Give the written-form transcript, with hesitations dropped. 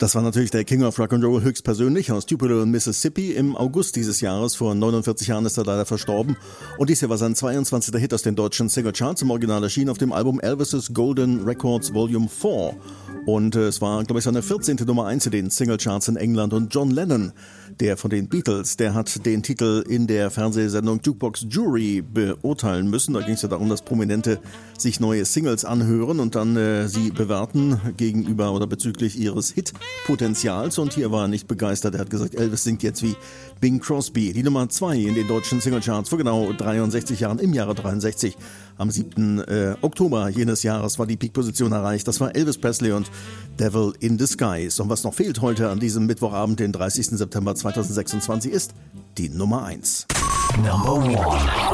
Das war natürlich der King of Rock'n'Roll höchstpersönlich aus Tupelo, Mississippi. Im August dieses Jahres, vor 49 Jahren, ist er leider verstorben. Und dies hier war sein 22. Hit aus den deutschen Singlecharts. Im Original erschien auf dem Album Elvis' Golden Records Volume 4. Und es war, glaube ich, seine 14. Nummer 1 in den Singlecharts in England. Und John Lennon, der von den Beatles, der hat den Titel in der Fernsehsendung Jukebox Jury beurteilen müssen. Da ging es ja darum, dass Prominente sich neue Singles anhören und dann sie bewerten gegenüber oder bezüglich ihres Hitpotenzials. Und hier war er nicht begeistert. Er hat gesagt, Elvis singt jetzt wie Bing Crosby. Die Nummer 2 in den deutschen Singlecharts vor genau 63 Jahren, im Jahre 63. Am 7. Oktober jenes Jahres war die Peak-Position erreicht. Das war Elvis Presley und Devil in Disguise. Und was noch fehlt heute an diesem Mittwochabend, den 30. September 2026, ist die Nummer 1. Number 1.